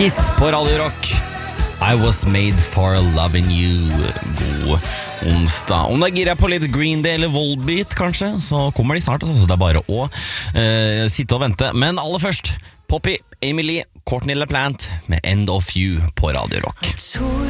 Kiss på Radio Rock. I was made for loving you. God onsdag. Om det girer på litt Green Day eller Volbeat kanskje, så kommer de snart, så det er bare å sitte og vente. Men aller først, Poppy, Emily, Courtney LaPlante med End of You på Radio Rock.